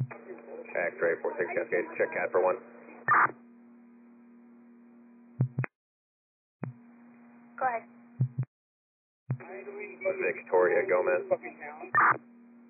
X-ray 46 Cascade, check CAT for 1. Go ahead. Victoria Gomez.